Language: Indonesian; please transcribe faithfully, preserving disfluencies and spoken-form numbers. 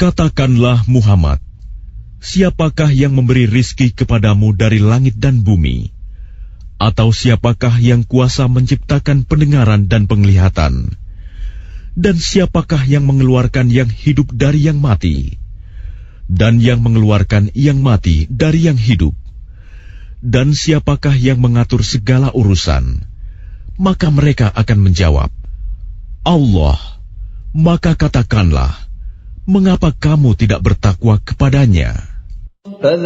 Katakanlah Muhammad, siapakah yang memberi rizki kepadamu dari langit dan bumi? Atau siapakah yang kuasa menciptakan pendengaran dan penglihatan? Dan siapakah yang mengeluarkan yang hidup dari yang mati? Dan yang mengeluarkan yang mati dari yang hidup? Dan siapakah yang mengatur segala urusan? Maka mereka akan menjawab, Allah. Maka katakanlah, mengapa kamu tidak bertakwa kepadanya?